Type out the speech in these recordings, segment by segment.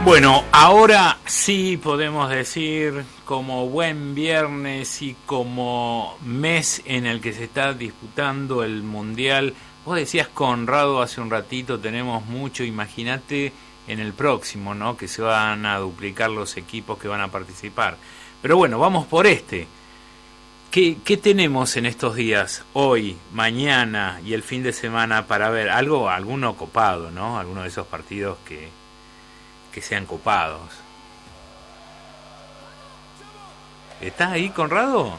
Bueno, ahora sí podemos decir, como buen viernes y como mes en el que se está disputando el Mundial, vos decías, Conrado, hace un ratito, tenemos mucho, imagínate en el próximo, ¿no? Que se van a duplicar los equipos que van a participar. Pero bueno, vamos por este. ¿Qué tenemos en estos días, hoy, mañana y el fin de semana para ver? Alguno copado, ¿no? Alguno de esos partidos que sean copados. ¿Estás ahí, Conrado?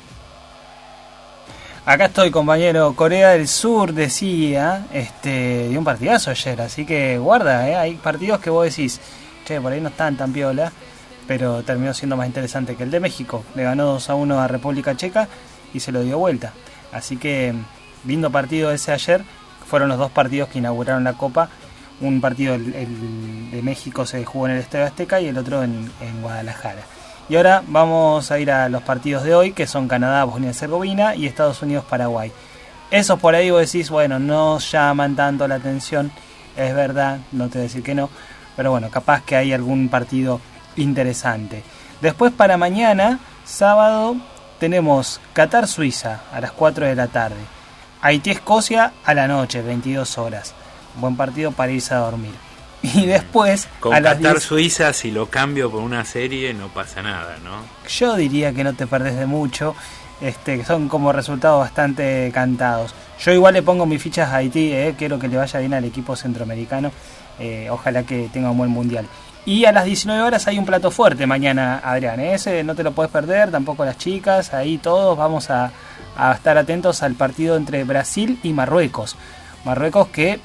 Acá estoy, compañero. Corea del Sur decía, dio un partidazo ayer, así que guarda, hay partidos que vos decís, che, por ahí no están tan piola, pero terminó siendo más interesante que el de México. Le ganó 2-1 a República Checa y se lo dio vuelta. Así que lindo partido ese ayer. Fueron los dos partidos que inauguraron la Copa. Un partido el de México se jugó en el Estadio Azteca y el otro en Guadalajara. Y ahora vamos a ir a los partidos de hoy, que son Canadá, Bosnia y Herzegovina y Estados Unidos, Paraguay. Esos por ahí vos decís, bueno, no llaman tanto la atención, es verdad, no te voy a decir que no, pero bueno, capaz que hay algún partido interesante. Después para mañana, sábado, tenemos Qatar-Suiza a las 4 de la tarde, Haití-Escocia a la noche, 22 horas. Buen partido para irse a dormir. Y después con a las Qatar Suiza, si lo cambio por una serie no pasa nada, ¿no? Yo diría que no te perdés de mucho, son como resultados bastante cantados. Yo igual le pongo mis fichas a Haití, quiero que le vaya bien al equipo centroamericano, ojalá que tenga un buen mundial. Y a las 19 horas hay un plato fuerte mañana, Adrián, ese no te lo puedes perder, tampoco las chicas, ahí todos vamos a estar atentos al partido entre Brasil y Marruecos. Marruecos que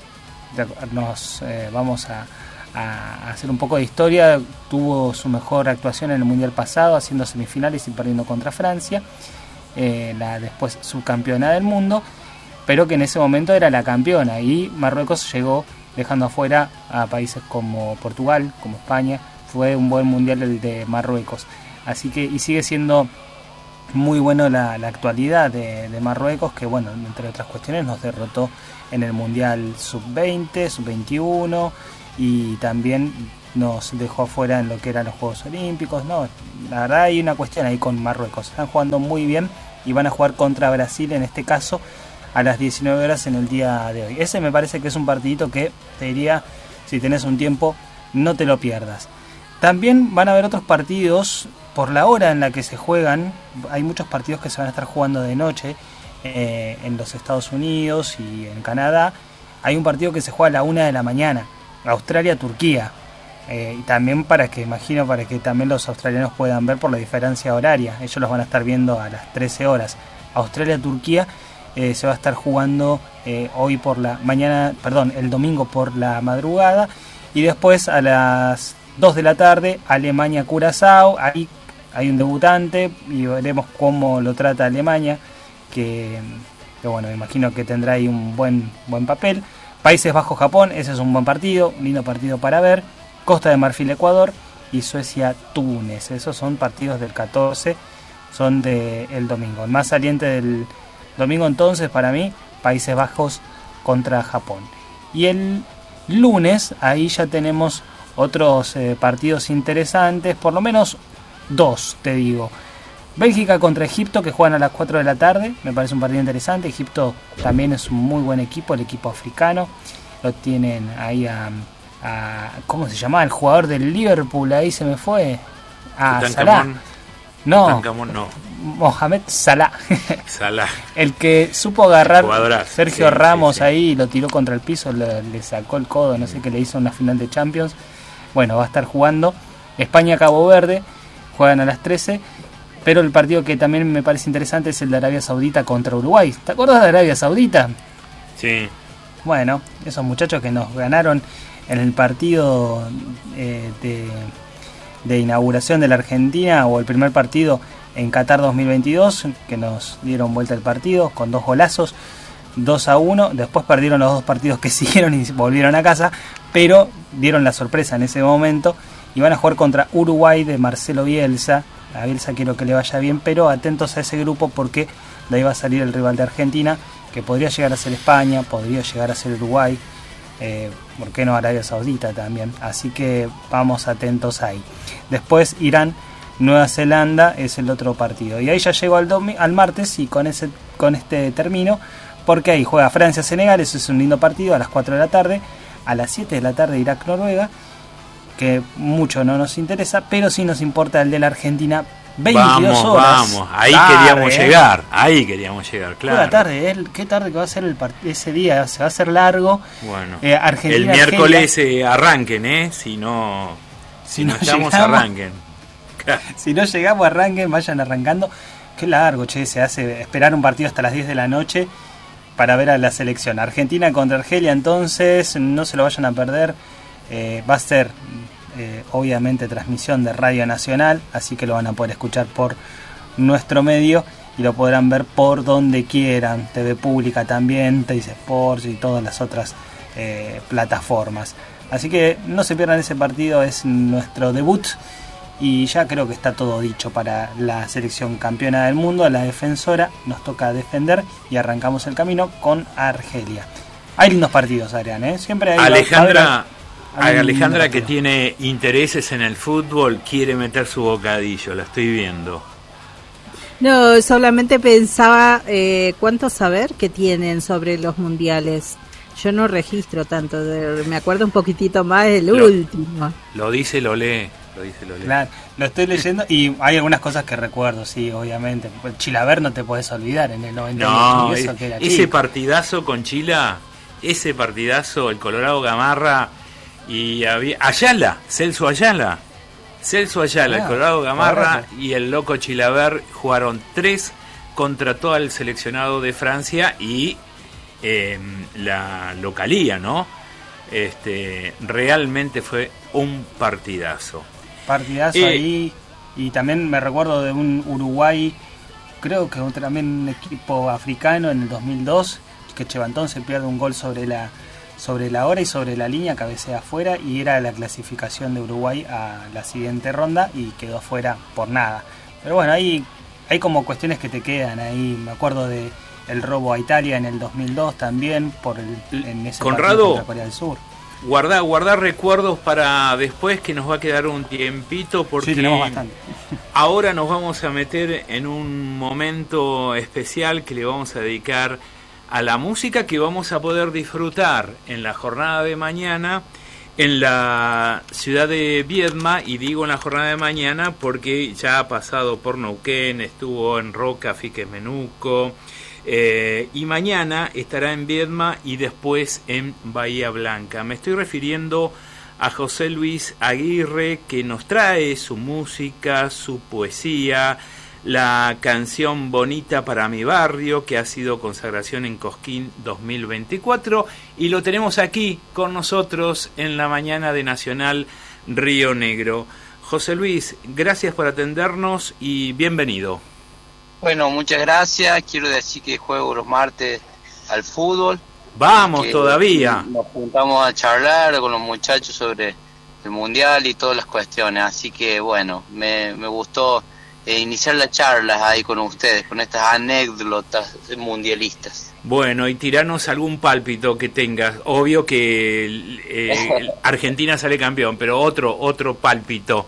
nos vamos a hacer un poco de historia, tuvo su mejor actuación en el Mundial pasado, haciendo semifinales y perdiendo contra Francia, la después subcampeona del mundo, pero que en ese momento era la campeona, y Marruecos llegó dejando afuera a países como Portugal, como España. Fue un buen Mundial el de Marruecos, así que y sigue siendo muy bueno la actualidad de Marruecos, que bueno, entre otras cuestiones nos derrotó en el Mundial Sub-20, Sub-21 y también nos dejó afuera en lo que eran los Juegos Olímpicos. No, la verdad hay una cuestión ahí con Marruecos, están jugando muy bien y van a jugar contra Brasil en este caso a las 19 horas en el día de hoy. Ese me parece que es un partidito que te diría, si tenés un tiempo, no te lo pierdas. También van a haber otros partidos por la hora en la que se juegan. Hay muchos partidos que se van a estar jugando de noche en los Estados Unidos y en Canadá. Hay un partido que se juega a la 1 de la mañana, Australia-Turquía, y también para que también los australianos puedan ver por la diferencia horaria. Ellos los van a estar viendo a las 13 horas. Australia-Turquía se va a estar jugando hoy por la mañana, el domingo por la madrugada, y después a las 2 de la tarde Alemania-Curazao. Ahí hay un debutante y veremos cómo lo trata Alemania, que bueno, me imagino que tendrá ahí un buen papel. Países Bajos-Japón, ese es un buen partido, lindo partido para ver. Costa de Marfil-Ecuador y Suecia-Túnez, esos son partidos del 14, son del domingo. El más saliente del domingo entonces para mí, Países Bajos contra Japón. Y el lunes ahí ya tenemos otros partidos interesantes, por lo menos dos, te digo. Bélgica contra Egipto, que juegan a las 4 de la tarde, me parece un partido interesante. Egipto también es un muy buen equipo, el equipo africano. Lo tienen ahí a ¿cómo se llamaba? El jugador del Liverpool, ahí se me fue. Salah. No, Mohamed Salah. Salah. El que supo agarrar Jugadorazo. Sergio Sí, Ramos sí. ahí y lo tiró contra el piso, le sacó el codo, no sé qué le hizo en la final de Champions. Bueno, va a estar jugando. España-Cabo Verde, juegan a las 13. Pero el partido que también me parece interesante es el de Arabia Saudita contra Uruguay. ¿Te acuerdas de Arabia Saudita? Sí. Bueno, esos muchachos que nos ganaron en el partido de inauguración de la Argentina, o el primer partido en Qatar 2022, que nos dieron vuelta el partido con 2 golazos, 2-1. Después perdieron los 2 partidos que siguieron y volvieron a casa, pero dieron la sorpresa en ese momento y van a jugar contra Uruguay de Marcelo Bielsa. A Bielsa quiero que le vaya bien, pero atentos a ese grupo porque de ahí va a salir el rival de Argentina, que podría llegar a ser España, podría llegar a ser Uruguay. ¿por qué no Arabia Saudita también? Así que vamos atentos ahí. Después Irán, Nueva Zelanda es el otro partido. Y ahí ya llego al martes y con este termino, porque ahí juega Francia-Senegal, eso es un lindo partido a las 4 de la tarde. A las 7 de la tarde Irak-Noruega, que mucho no nos interesa, pero sí nos importa el de la Argentina. 22 horas. Vamos, ahí queríamos llegar, claro. Buena tarde, qué tarde que va a ser ese día, se va a hacer largo. Bueno, Argentina, el miércoles arranquen, si no estamos, arranquen. Si no llegamos, arranquen, vayan arrancando. Qué largo, se hace esperar un partido hasta las 10 de la noche para ver a la selección. Argentina contra Argelia, entonces, no se lo vayan a perder. Va a ser, obviamente, transmisión de Radio Nacional, así que lo van a poder escuchar por nuestro medio y lo podrán ver por donde quieran. TV Pública también, Teis Sports y todas las otras plataformas. Así que no se pierdan ese partido, es nuestro debut. Y ya creo que está todo dicho para la selección campeona del mundo, la defensora. Nos toca defender y arrancamos el camino con Argelia. Hay lindos partidos, Adrián, Siempre hay Alejandra, que tiene intereses en el fútbol, quiere meter su bocadillo, la estoy viendo. No, solamente pensaba cuánto saber que tienen sobre los mundiales. Yo no registro tanto, me acuerdo un poquitito más del último. Lo dice, lo lee. Claro, lo estoy leyendo y hay algunas cosas que recuerdo, sí, obviamente. Chilaver no te podés olvidar en el 98. No, ese partidazo con Chila, ese partidazo, el Colorado Gamarra y había Celso Ayala, el Colorado Gamarra y el loco Chilaver jugaron 3 contra todo el seleccionado de Francia y la localía, ¿no? Realmente fue un partidazo ahí. Y también me recuerdo de un Uruguay, creo que también un equipo africano en el 2002, que Chevantón se pierde un gol sobre la hora y sobre la línea, cabecea afuera, y era la clasificación de Uruguay a la siguiente ronda y quedó afuera por nada. Pero bueno, ahí hay como cuestiones que te quedan ahí. Me acuerdo de el robo a Italia en el 2002 también en ese Conrado, contra Corea del Sur. Guardar recuerdos para después, que nos va a quedar un tiempito, porque sí, tenemos bastante. Ahora nos vamos a meter en un momento especial que le vamos a dedicar a la música que vamos a poder disfrutar en la jornada de mañana en la ciudad de Viedma, y digo en la jornada de mañana porque ya ha pasado por Neuquén, estuvo en Roca, Fiques Menuco, y mañana estará en Viedma y después en Bahía Blanca. Me estoy refiriendo a José Luis Aguirre, que nos trae su música, su poesía, la canción Bonita para mi barrio, que ha sido consagración en Cosquín 2024, y lo tenemos aquí con nosotros en la mañana de Nacional Río Negro. José Luis, gracias por atendernos y bienvenido. Bueno, muchas gracias. Quiero decir que juego los martes al fútbol. Vamos todavía. Nos juntamos a charlar con los muchachos sobre el mundial y todas las cuestiones. Así que bueno, me gustó iniciar las charlas ahí con ustedes, con estas anécdotas mundialistas. Bueno, y tiranos algún pálpito que tengas. Obvio que Argentina sale campeón, pero otro pálpito.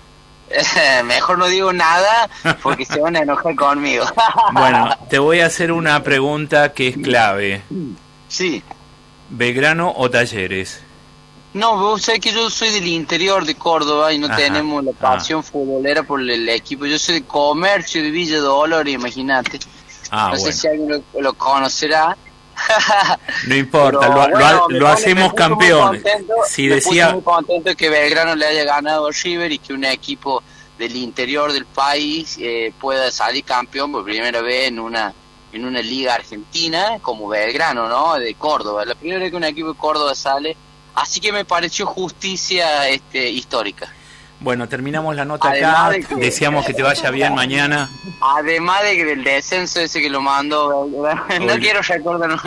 Mejor no digo nada porque se van a enojar conmigo. Bueno, te voy a hacer una pregunta que es clave. Sí. ¿Belgrano o Talleres? No, vos sabés que yo soy del interior de Córdoba y no tenemos la pasión futbolera por el equipo. Yo soy de Comercio de Villa Dolores, imagínate. No sé si alguien lo conocerá. No importa, pero, lo hacemos campeón. Si decía, muy contento que Belgrano le haya ganado a River y que un equipo del interior del país pueda salir campeón por primera vez en una liga argentina como Belgrano, ¿no? De Córdoba. La primera vez que un equipo de Córdoba sale, así que me pareció justicia histórica. Bueno, terminamos la nota acá, deseamos que te vaya bien mañana. Además del descenso ese que lo mandó, no quiero recordar.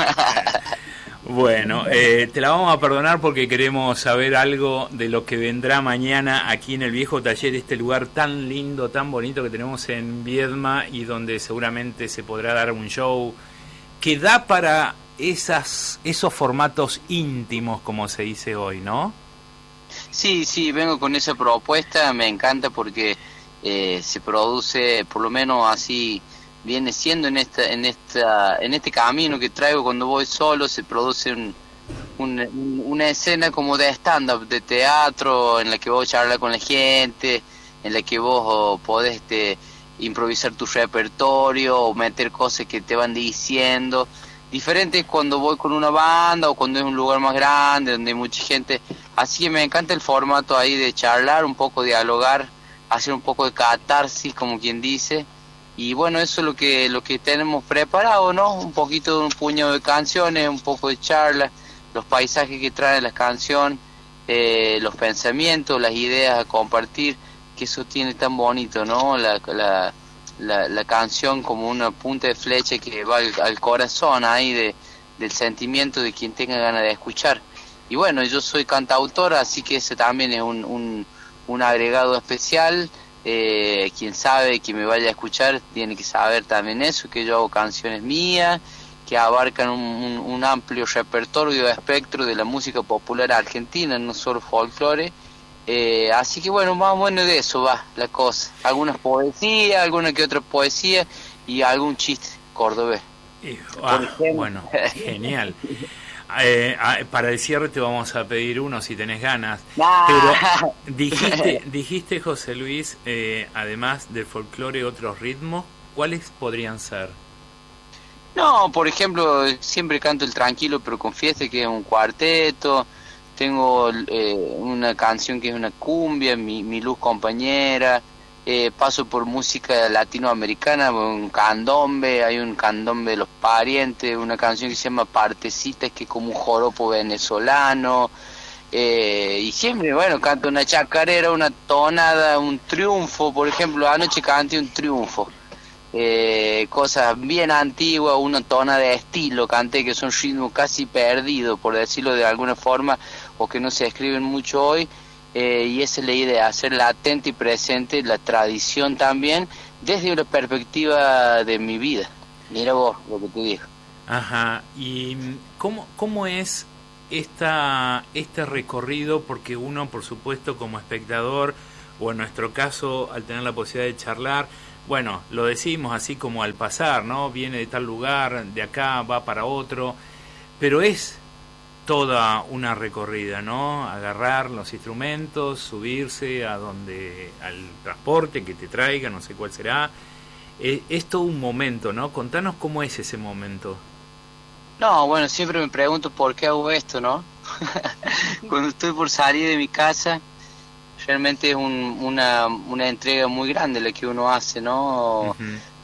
Bueno, te la vamos a perdonar porque queremos saber algo de lo que vendrá mañana aquí en el Viejo Taller, este lugar tan lindo, tan bonito que tenemos en Viedma y donde seguramente se podrá dar un show que da para esos formatos íntimos, como se dice hoy, ¿no? Sí, vengo con esa propuesta, me encanta porque se produce, por lo menos así viene siendo en este camino que traigo cuando voy solo, se produce una escena como de stand-up, de teatro, en la que vos charlas con la gente, en la que vos podés improvisar tu repertorio o meter cosas que te van diciendo. Diferente es cuando voy con una banda o cuando es un lugar más grande donde hay mucha gente. Así que me encanta el formato ahí de charlar, un poco dialogar, hacer un poco de catarsis, como quien dice. Y bueno, eso es lo que tenemos preparado, ¿no? Un poquito de un puñado de canciones, un poco de charla, los paisajes que trae la canción, los pensamientos, las ideas a compartir, que eso tiene tan bonito, ¿no? La canción como una punta de flecha que va al corazón ahí del sentimiento de quien tenga ganas de escuchar. Y bueno, yo soy cantautor, así que ese también es un agregado especial. Quien sabe, que me vaya a escuchar, tiene que saber también eso, que yo hago canciones mías, que abarcan un amplio repertorio de espectro de la música popular argentina, no solo folclore. Así que bueno, más o menos de eso va la cosa. Algunas poesías, alguna que otra poesía y algún chiste cordobés. Bueno, genial. Para el cierre te vamos a pedir uno si tenés ganas. Pero dijiste José Luis, además del folclore, otros ritmos, ¿cuáles podrían ser? No, por ejemplo, siempre canto el tranquilo pero con fiesta, que es un cuarteto. Tengo una canción que es una cumbia, mi luz compañera. Paso por música latinoamericana, un candombe, hay un candombe de los parientes, una canción que se llama Partecitas, que es como un joropo venezolano. Y siempre, bueno, canto una chacarera, una tonada, un triunfo. Por ejemplo, anoche canté un triunfo. Cosas bien antiguas, una tona de estilo canté, que son ritmos casi perdidos, por decirlo de alguna forma, o que no se escriben mucho hoy. Y esa es la idea, hacer latente y presente la tradición también desde una perspectiva de mi vida. Mira vos lo que te digo. Ajá, y ¿cómo es este recorrido? Porque uno, por supuesto, como espectador, o en nuestro caso, al tener la posibilidad de charlar, bueno, lo decimos así como al pasar, ¿no? Viene de tal lugar, de acá va para otro, pero es toda una recorrida, ¿no? Agarrar los instrumentos, subirse al transporte que te traiga, no sé cuál será. Es todo un momento, ¿no? Contanos cómo es ese momento. No, bueno, siempre me pregunto por qué hago esto, ¿no? Cuando estoy por salir de mi casa, realmente es una entrega muy grande la que uno hace, ¿no?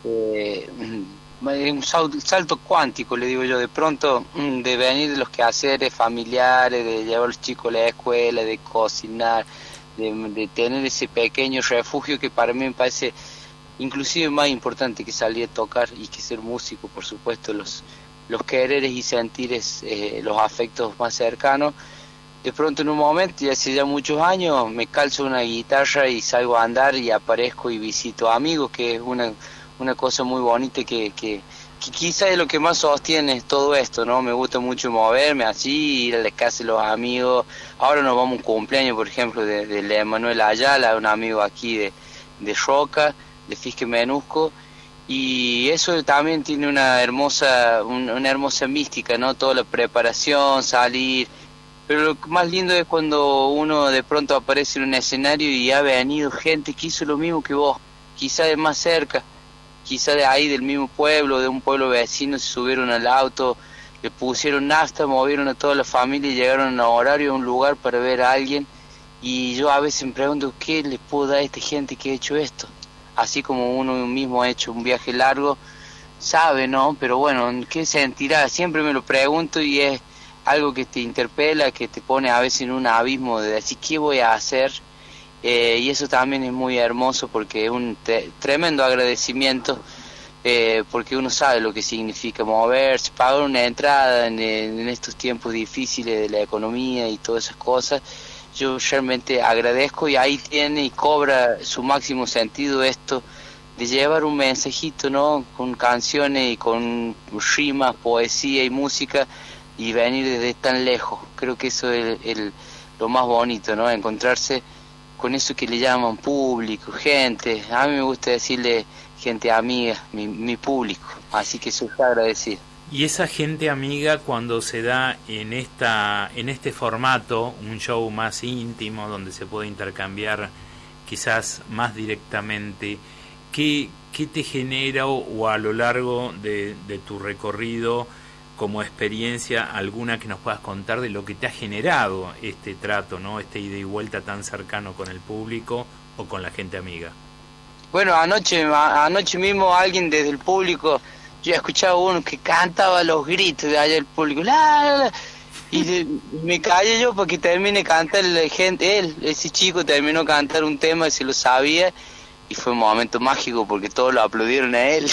Un salto cuántico, le digo yo, de pronto, de venir de los quehaceres familiares, de llevar a los chicos a la escuela, de cocinar, de tener ese pequeño refugio que para mí me parece inclusive más importante que salir a tocar y que ser músico, por supuesto, los quereres y sentires, los afectos más cercanos. De pronto en un momento, y hace ya muchos años, me calzo una guitarra y salgo a andar y aparezco y visito amigos, que es una cosa muy bonita que quizá es lo que más sostiene todo esto, ¿no? Me gusta mucho moverme así, ir a la casa de los amigos. Ahora nos vamos a un cumpleaños, por ejemplo, de Emanuel Ayala, un amigo aquí de Roca, de Fisque Menusco, y eso también tiene una hermosa mística, ¿no? Toda la preparación, salir. Pero lo más lindo es cuando uno de pronto aparece en un escenario y ha venido gente que hizo lo mismo que vos, quizá de más cerca, quizá de ahí del mismo pueblo, de un pueblo vecino, se subieron al auto, le pusieron nafta, movieron a toda la familia y llegaron a horario a un lugar para ver a alguien. Y yo a veces me pregunto, ¿qué le puedo dar a esta gente que ha hecho esto? Así como uno mismo ha hecho un viaje largo, sabe, ¿no? Pero bueno, ¿qué sentirá? Siempre me lo pregunto y es algo que te interpela, que te pone a veces en un abismo de decir, ¿qué voy a hacer? Y eso también es muy hermoso porque es un tremendo agradecimiento, porque uno sabe lo que significa moverse, pagar una entrada en estos tiempos difíciles de la economía y todas esas cosas. Yo realmente agradezco y ahí tiene y cobra su máximo sentido esto llevar un mensajito, ¿no? Con canciones y con rimas, poesía y música, y venir desde tan lejos. Creo que eso es lo más bonito, ¿no? Encontrarse con eso que le llaman público, gente. A mí me gusta decirle gente amiga, mi público. Así que eso está agradecido. Y esa gente amiga, cuando se da en este formato, un show más íntimo donde se puede intercambiar quizás más directamente, ¿qué te genera o a lo largo de tu recorrido como experiencia alguna que nos puedas contar de lo que te ha generado este trato, ¿no? Este ida y vuelta tan cercano con el público o con la gente amiga? Bueno, anoche mismo alguien desde el público, yo escuchaba uno que cantaba los gritos de allá del público, la, la, y me callé yo porque terminé de cantar ese chico terminó de cantar un tema y se lo sabía, y fue un momento mágico porque todos lo aplaudieron a él.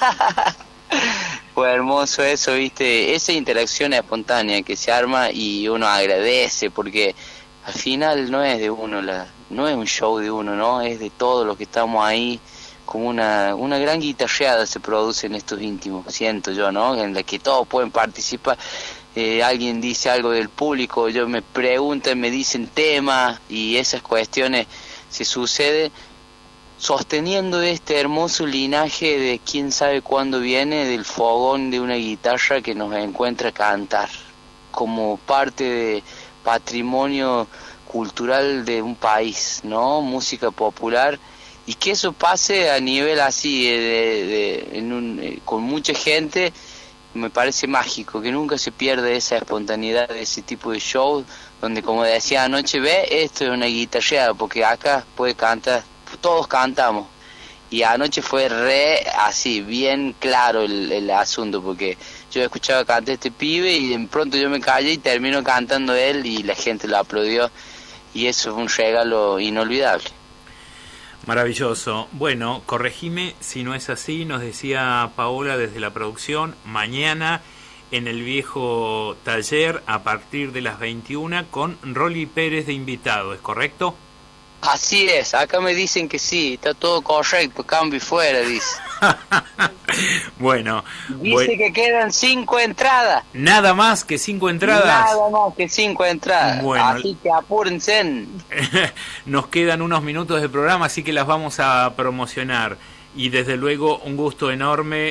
Fue hermoso eso, ¿viste? Esa interacción espontánea que se arma y uno agradece, porque al final no es de uno, no es un show de uno, ¿no? Es de todos los que estamos ahí. Como una gran guitarreada se produce en estos íntimos, siento yo, ¿no? En la que todos pueden participar. Alguien dice algo del público, yo me preguntan, me dicen temas, y esas cuestiones se suceden sosteniendo este hermoso linaje de quién sabe cuándo viene, del fogón de una guitarra que nos encuentra a cantar, como parte de patrimonio cultural de un país, ¿no? Música popular. Y que eso pase a nivel así, con mucha gente, me parece mágico, que nunca se pierde esa espontaneidad de ese tipo de show, donde, como decía anoche, esto es una guitarreada, porque acá puede cantar, todos cantamos. Y anoche fue así, bien claro el asunto, porque yo escuchaba cantar a este pibe y de pronto yo me callé y termino cantando él y la gente lo aplaudió, y eso es un regalo inolvidable. Maravilloso. Bueno, corregime si no es así, nos decía Paola desde la producción, mañana en el viejo taller a partir de las 21 con Rolly Pérez de invitado, ¿es correcto? Así es, acá me dicen que sí, está todo correcto, cambio y fuera, dice. Bueno. Dice que quedan 5 entradas. ¿Nada más que 5 entradas? Nada más que 5 entradas, bueno, así que apúrense. Nos quedan unos minutos de programa, así que las vamos a promocionar. Y desde luego un gusto enorme